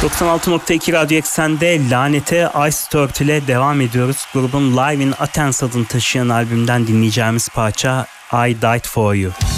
96.2 Radyo Eksen'de Lanete Ice Turtle ile devam ediyoruz. Grubun Live in Athens adını taşıyan albümden dinleyeceğimiz parça I Died For You.